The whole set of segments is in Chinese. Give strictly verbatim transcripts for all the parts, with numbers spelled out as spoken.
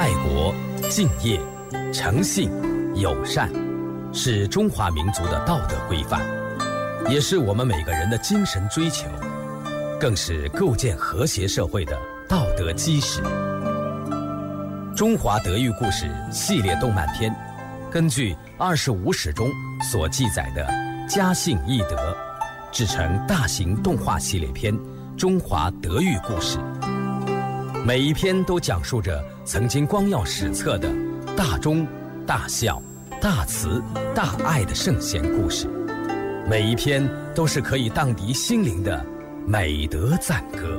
爱国、敬业、诚信、友善，是中华民族的道德规范，也是我们每个人的精神追求，更是构建和谐社会的道德基石。中华德育故事系列动漫片，根据二十五史中所记载的家信义德，制成大型动画系列片《中华德育故事》。每一篇都讲述着曾经光耀史册的大忠、大孝、大慈、大爱的圣贤故事，每一篇都是可以荡涤心灵的美德赞歌。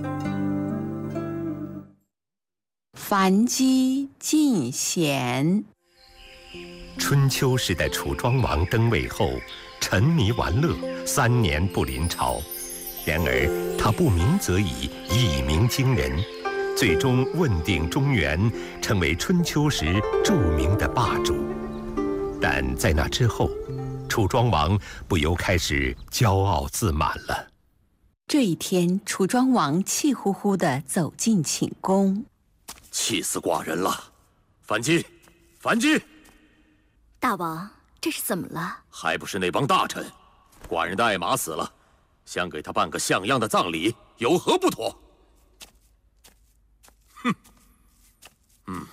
樊姬进贤。 春秋时的楚庄王登位后，沉迷玩乐，三年不临朝。然而他不鸣则已，一鸣惊人，最终问鼎中原，成为春秋时著名的霸主。但在那之后，楚庄王不由开始骄傲自满了。 这一天，楚庄王气呼呼地走进寝宫。 气死寡人了！樊姬，樊姬！ 大王，这是怎么了？ 还不是那帮大臣，寡人的爱马死了，想给他办个像样的葬礼，有何不妥？哼，嗯。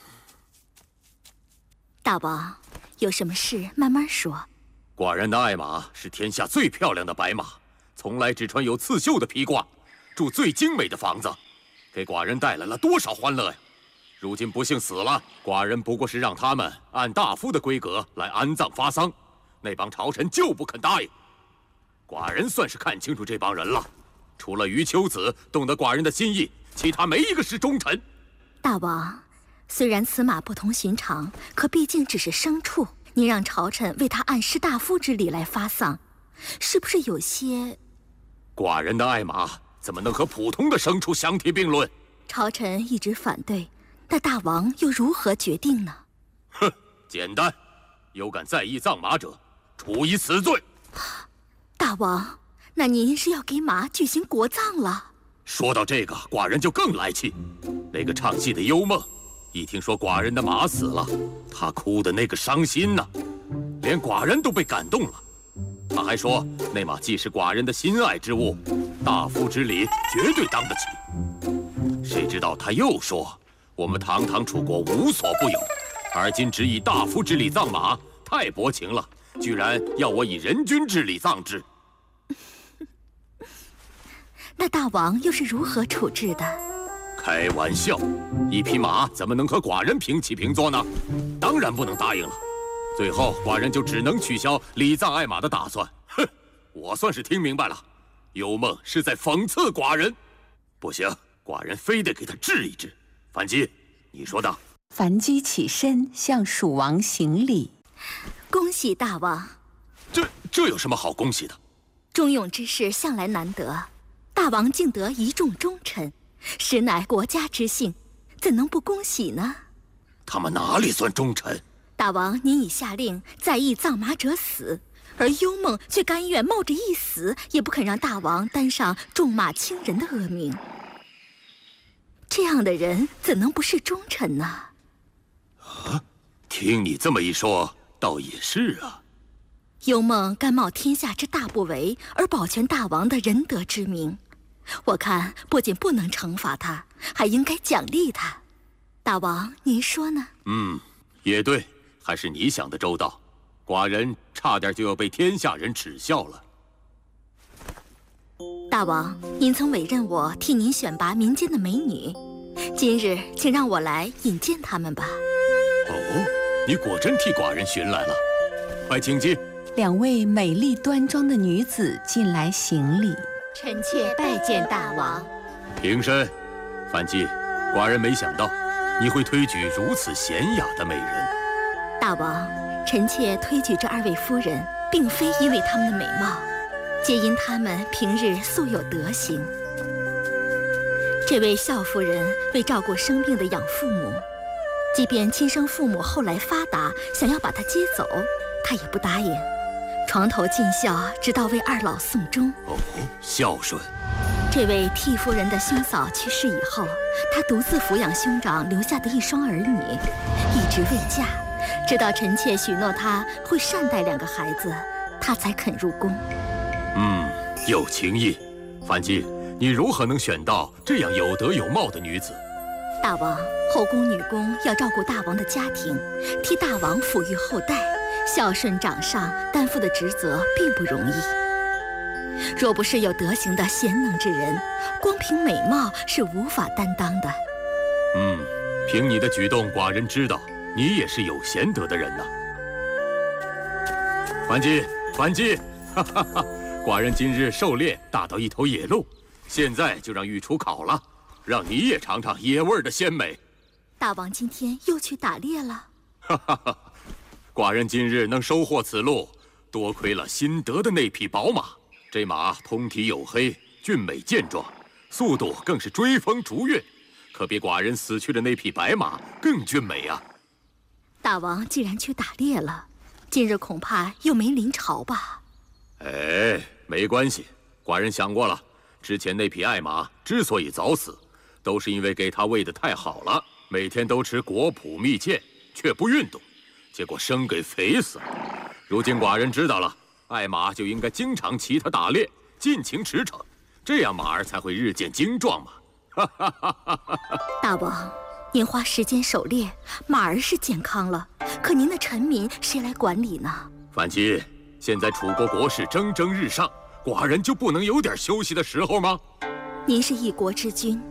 大王，有什么事慢慢说。 寡人的爱马是天下最漂亮的白马，从来只穿有刺绣的披挂，住最精美的房子，给寡人带来了多少欢乐呀！如今不幸死了，寡人不过是让他们按大夫的规格来安葬发丧，那帮朝臣就不肯答应。寡人算是看清楚这帮人了，除了余秋子懂得寡人的心意，其他没一个是忠臣。 大王，虽然此马不同寻常，可毕竟只是牲畜，您让朝臣为他按士大夫之礼来发丧，是不是有些…… 寡人的爱马怎么能和普通的牲畜相提并论？ 朝臣一直反对，那大王又如何决定呢？ 哼，简单，有敢再议葬马者，处以死罪。 大王，那您是要给马举行国葬了？ 说到这个，寡人就更来气。那个唱戏的幽梦，一听说寡人的马死了，他哭的那个伤心呐，连寡人都被感动了。他还说那马既是寡人的心爱之物，大夫之礼绝对当得起。谁知道他又说我们堂堂楚国无所不有，而今只以大夫之礼葬马，太薄情了，居然要我以人君之礼葬之。 那大王又是如何处置的？ 开玩笑，一匹马怎么能和寡人平起平坐呢？当然不能答应了。最后寡人就只能取消礼葬爱马的打算。哼，我算是听明白了，幽梦是在讽刺寡人。不行，寡人非得给他治一治。樊姬，你说的。 樊姬起身向蜀王行礼。 恭喜大王。 这这有什么好恭喜的？ 忠勇之士向来难得，大王竟得一众忠臣，实乃国家之幸，怎能不恭喜呢？ 他们哪里算忠臣？ 大王，您已下令在议葬马者死，而幽梦却甘愿冒着一死，也不肯让大王担上重马轻人的恶名。这样的人怎能不是忠臣呢？ 啊，听你这么一说，倒也是啊。 幽梦甘冒天下之大不韪，而保全大王的仁德之名，我看不仅不能惩罚他，还应该奖励他。大王，您说呢？ 嗯，也对，还是你想的周到。寡人差点就要被天下人耻笑了。 大王，您曾委任我替您选拔民间的美女，今日请让我来引荐她们吧。 哦，你果真替寡人寻来了，快请进。 两位美丽端庄的女子进来行礼。 臣妾拜见大王。 平身。樊姬，寡人没想到你会推举如此娴雅的美人。 大王，臣妾推举这二位夫人，并非因为她们的美貌，皆因她们平日素有德行。这位孝夫人为照顾生病的养父母，即便亲生父母后来发达，想要把她接走，她也不答应，床头尽孝，直到为二老送终。 哦，孝顺。 这位替夫人的兄嫂去世以后，她独自抚养兄长留下的一双儿女，一直未嫁。直到臣妾许诺她会善待两个孩子，她才肯入宫。 嗯，有情义。樊姬，你如何能选到这样有德有貌的女子？ 大王，后宫女工要照顾大王的家庭，替大王抚育后代，孝顺长上，担负的职责并不容易。若不是有德行的贤能之人，光凭美貌是无法担当的。 嗯，凭你的举动，寡人知道你也是有贤德的人呐。樊姬，樊姬，哈哈哈！寡人今日狩猎打到一头野鹿，现在就让御厨烤了，让你也尝尝野味的鲜美。 大王今天又去打猎了？ 哈哈哈！寡人今日能收获此鹿，多亏了新得的那匹宝马。这马通体黝黑，俊美健壮，速度更是追风逐月，可比寡人死去的那匹白马更俊美啊！ 大王既然去打猎了，今日恐怕又没临巢吧？ 哎，没关系，寡人想过了，之前那匹爱马之所以早死，都是因为给它喂得太好了，每天都吃果脯蜜饯，却不运动，结果生给肥死了。如今寡人知道了，爱马就应该经常骑它打猎，尽情驰骋，这样马儿才会日渐精壮嘛。哈哈哈哈哈！ 大王，您花时间狩猎，马儿是健康了，可您的臣民谁来管理呢？ 樊姬，现在楚国国势蒸蒸日上，寡人就不能有点休息的时候吗？ 您是一国之君，